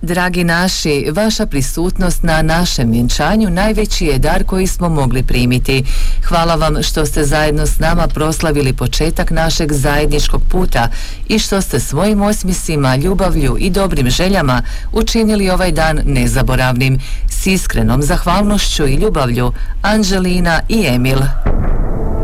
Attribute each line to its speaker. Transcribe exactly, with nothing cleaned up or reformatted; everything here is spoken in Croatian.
Speaker 1: Dragi naši, vaša prisutnost na našem vjenčanju najveći je dar koji smo mogli primiti. Hvala vam što ste zajedno s nama proslavili početak našeg zajedničkog puta i što ste svojim osmisima, ljubavlju i dobrim željama učinili ovaj dan nezaboravnim. S iskrenom zahvalnošću i ljubavlju, Anđelina i Emil.